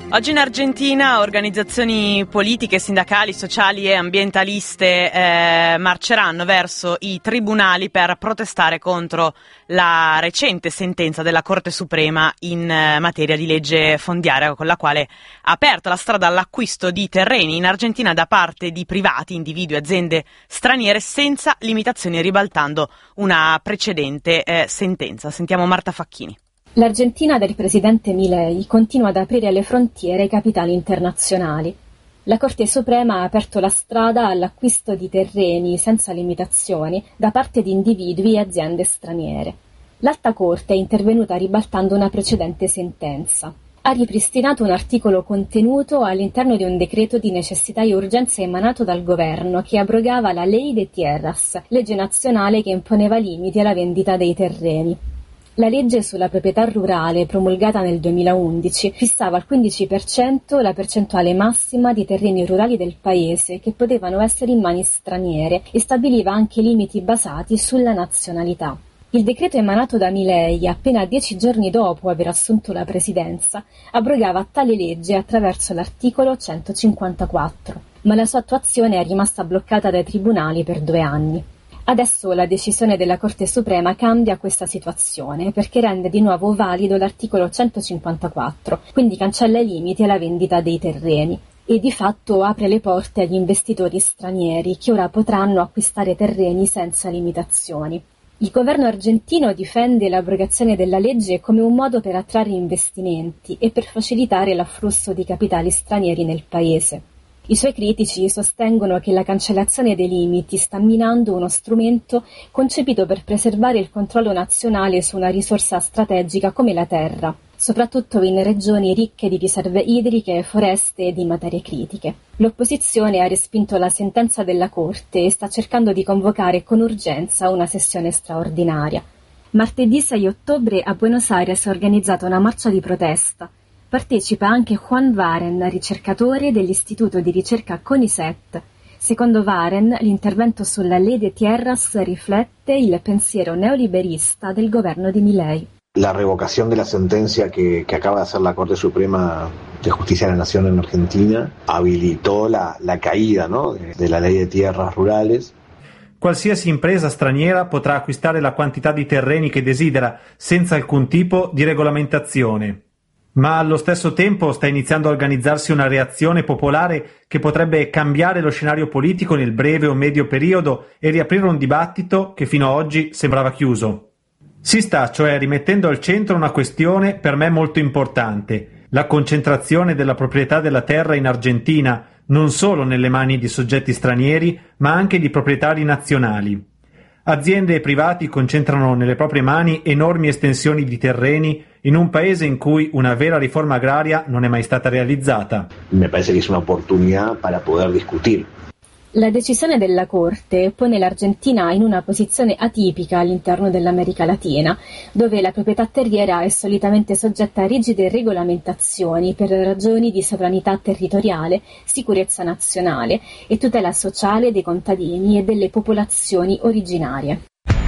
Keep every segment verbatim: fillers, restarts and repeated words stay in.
Oggi in Argentina organizzazioni politiche, sindacali, sociali e ambientaliste eh, marceranno verso i tribunali per protestare contro la recente sentenza della Corte Suprema in eh, materia di legge fondiaria, con la quale ha aperto la strada all'acquisto di terreni in Argentina da parte di privati, individui, aziende straniere senza limitazioni, ribaltando una precedente eh, sentenza. Sentiamo Marta Facchini. L'Argentina del presidente Milei continua ad aprire le frontiere ai capitali internazionali. La Corte Suprema ha aperto la strada all'acquisto di terreni senza limitazioni da parte di individui e aziende straniere. L'Alta Corte è intervenuta ribaltando una precedente sentenza. Ha ripristinato un articolo contenuto all'interno di un decreto di necessità e urgenza emanato dal governo che abrogava la Ley de Tierras, legge nazionale che imponeva limiti alla vendita dei terreni. La legge sulla proprietà rurale, promulgata nel duemilaundici, fissava al quindici per cento la percentuale massima di terreni rurali del paese che potevano essere in mani straniere e stabiliva anche limiti basati sulla nazionalità. Il decreto emanato da Milei, appena dieci giorni dopo aver assunto la presidenza, abrogava tale legge attraverso l'articolo centocinquantaquattro, ma la sua attuazione è rimasta bloccata dai tribunali per due anni. Adesso la decisione della Corte Suprema cambia questa situazione perché rende di nuovo valido l'articolo centocinquantaquattro, quindi cancella i limiti alla vendita dei terreni e di fatto apre le porte agli investitori stranieri che ora potranno acquistare terreni senza limitazioni. Il governo argentino difende l'abrogazione della legge come un modo per attrarre investimenti e per facilitare l'afflusso di capitali stranieri nel paese. I suoi critici sostengono che la cancellazione dei limiti sta minando uno strumento concepito per preservare il controllo nazionale su una risorsa strategica come la terra, soprattutto in regioni ricche di riserve idriche, foreste e di materie critiche. L'opposizione ha respinto la sentenza della Corte e sta cercando di convocare con urgenza una sessione straordinaria. Martedì sei ottobre a Buenos Aires è organizzata una marcia di protesta. Partecipa anche Juan Varen, ricercatore dell'Istituto di ricerca CONICET. Secondo Varen, l'intervento sulla Ley de Tierras riflette il pensiero neoliberista del governo di Milei. La revocación de la sentencia que, que acaba de hacer la Corte Suprema de Justicia de la Nación en Argentina habilitó la, la caída, ¿no?, de, de la Ley de Tierras Rurales. Qualsiasi impresa straniera potrà acquistare la quantità di terreni che desidera, senza alcun tipo di regolamentazione. Ma allo stesso tempo sta iniziando a organizzarsi una reazione popolare che potrebbe cambiare lo scenario politico nel breve o medio periodo e riaprire un dibattito che fino ad oggi sembrava chiuso. Si sta cioè rimettendo al centro una questione per me molto importante: la concentrazione della proprietà della terra in Argentina, non solo nelle mani di soggetti stranieri, ma anche di proprietari nazionali. Aziende e privati concentrano nelle proprie mani enormi estensioni di terreni in un paese in cui una vera riforma agraria non è mai stata realizzata. Me parece que es una oportunidad para poder discutir. La decisione della Corte pone l'Argentina in una posizione atipica all'interno dell'America Latina, dove la proprietà terriera è solitamente soggetta a rigide regolamentazioni per ragioni di sovranità territoriale, sicurezza nazionale e tutela sociale dei contadini e delle popolazioni originarie.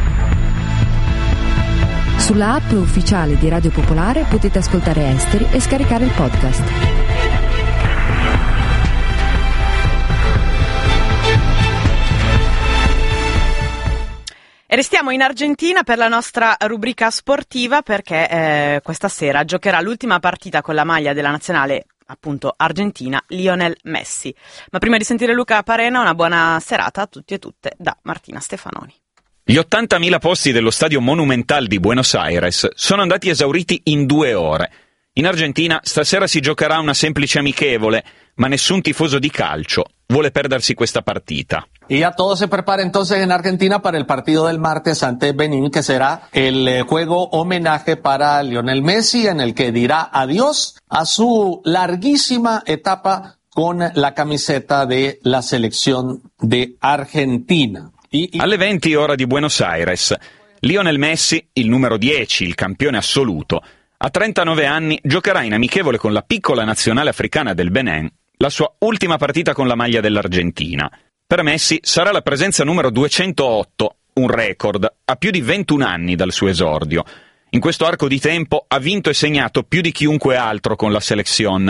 Sulla app ufficiale di Radio Popolare potete ascoltare Esteri e scaricare il podcast. E restiamo in Argentina per la nostra rubrica sportiva perché eh, questa sera giocherà l'ultima partita con la maglia della nazionale, appunto argentina, Lionel Messi. Ma prima di sentire Luca Parena, una buona serata a tutti e tutte da Martina Stefanoni. Gli ottantamila posti dello stadio Monumental di Buenos Aires sono andati esauriti in due ore. In Argentina stasera si giocherà una semplice amichevole, ma nessun tifoso di calcio vuole perdersi questa partita. Y ya todo se prepara entonces en Argentina para el partido del martes ante Benín, que será el juego homenaje para Lionel Messi, en el que dirá adiós a su larguísima etapa con la camiseta de la selección de Argentina. Y, y... Alle venti ora di Buenos Aires, Lionel Messi, il numero dieci, il campione assoluto, a trentanove anni giocherà in amichevole con la piccola nazionale africana del Benin la sua ultima partita con la maglia dell'Argentina. Per Messi sarà la presenza numero duecentootto, un record, a più di ventuno anni dal suo esordio. In questo arco di tempo ha vinto e segnato più di chiunque altro con la Selección,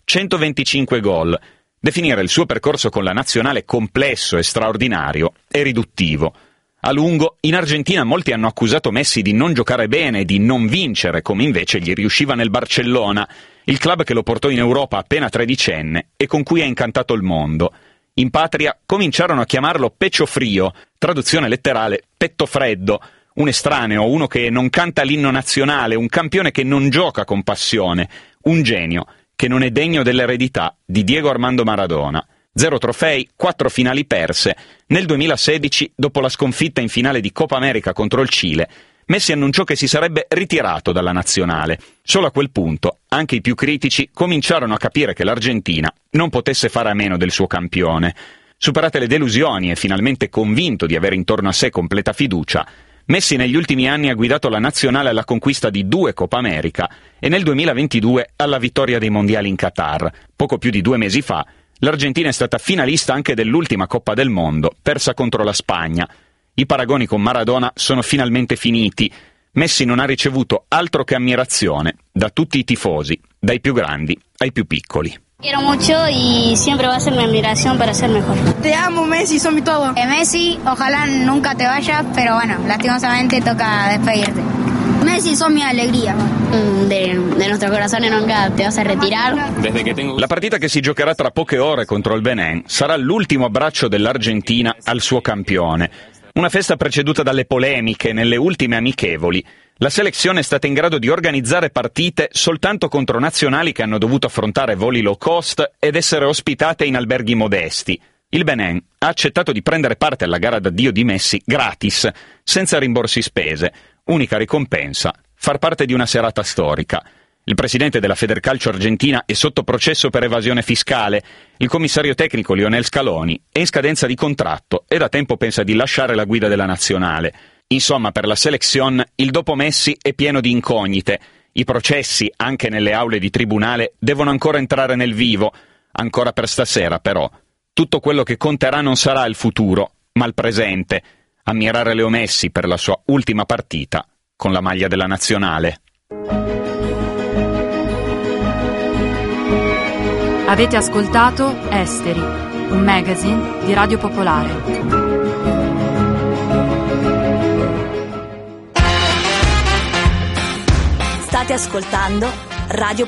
centoventicinque gol. Definire il suo percorso con la nazionale complesso e straordinario è riduttivo. A lungo, in Argentina molti hanno accusato Messi di non giocare bene e di non vincere, come invece gli riusciva nel Barcellona, il club che lo portò in Europa appena tredicenne e con cui ha incantato il mondo. In patria cominciarono a chiamarlo Pecho Frio, traduzione letterale petto freddo, un estraneo, uno che non canta l'inno nazionale, un campione che non gioca con passione, un genio che non è degno dell'eredità di Diego Armando Maradona. Zero trofei, quattro finali perse. Nel duemilasedici, dopo la sconfitta in finale di Coppa America contro il Cile, Messi annunciò che si sarebbe ritirato dalla nazionale. Solo a quel punto, anche i più critici cominciarono a capire che l'Argentina non potesse fare a meno del suo campione. Superate le delusioni e finalmente convinto di avere intorno a sé completa fiducia, Messi negli ultimi anni ha guidato la nazionale alla conquista di due Coppa America e nel duemilaventidue alla vittoria dei mondiali in Qatar. Poco più di due mesi fa, l'Argentina è stata finalista anche dell'ultima Coppa del Mondo, persa contro la Spagna. I paragoni con Maradona sono finalmente finiti. Messi non ha ricevuto altro che ammirazione da tutti i tifosi, dai più grandi ai più piccoli. Quiero mucho y siempre va a ser mi admiración para ser mejor. Te amo, Messi, son mi todo. Eh, Messi, ojalá nunca te vayas, pero bueno, lastimosamente toca despedirte. Messi, son mi alegría. De, de nuestros corazones nunca te vas a retirar. Desde che tengo... La partita che si giocherà tra poche ore contro il Benin sarà l'ultimo abbraccio dell'Argentina al suo campione. Una festa preceduta dalle polemiche nelle ultime amichevoli. La selezione è stata in grado di organizzare partite soltanto contro nazionali che hanno dovuto affrontare voli low cost ed essere ospitate in alberghi modesti. Il Benin ha accettato di prendere parte alla gara d'addio di Messi gratis, senza rimborsi spese. Unica ricompensa, far parte di una serata storica. Il presidente della Federcalcio argentina è sotto processo per evasione fiscale. Il commissario tecnico Lionel Scaloni è in scadenza di contratto e da tempo pensa di lasciare la guida della nazionale. Insomma, per la Selección il dopo Messi è pieno di incognite. I processi, anche nelle aule di tribunale, devono ancora entrare nel vivo. Ancora per stasera, però. Tutto quello che conterà non sarà il futuro, ma il presente. Ammirare Leo Messi per la sua ultima partita con la maglia della nazionale. Avete ascoltato Esteri, un magazine di Radio Popolare. State ascoltando Radio